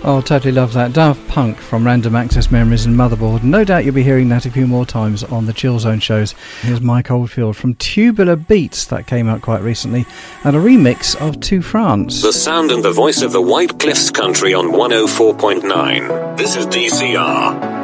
Oh, totally love that. Daft Punk from Random Access Memories and Motherboard. No doubt you'll be hearing that a few more times on the Chill Zone shows. Here's Mike Oldfield from Tubular Beats, that came out quite recently, and a remix of To France. The sound and the voice of the White Cliffs country on 104.9. This is DCR.